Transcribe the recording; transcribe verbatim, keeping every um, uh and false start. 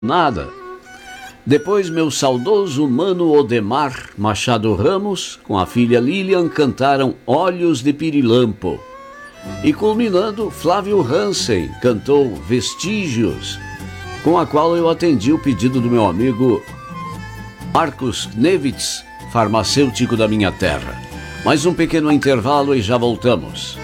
nada. Depois meu saudoso mano Odemar Machado Ramos, com a filha Lilian, cantaram Olhos de Pirilampo. E culminando, Flávio Hansen cantou Vestígios, com a qual eu atendi o pedido do meu amigo Marcos Nevitz, farmacêutico da minha terra. Mais um pequeno intervalo e já voltamos.